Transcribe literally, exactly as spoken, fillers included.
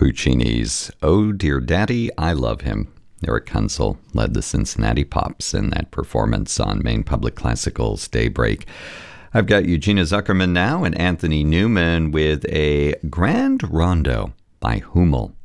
Puccini's Oh Dear Daddy, I Love Him. Eric Kunzel led the Cincinnati Pops in that performance on Maine Public Classical's Daybreak. I've got Eugenia Zuckerman now and Anthony Newman with a Grand Rondo by Hummel.